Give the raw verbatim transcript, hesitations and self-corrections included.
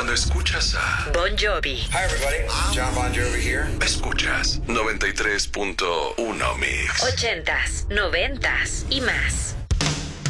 Cuando escuchas a Bon Jovi. Hi everybody, John Bon Jovi here. Escuchas noventa y tres punto uno Mix. Ochentas, noventas y más.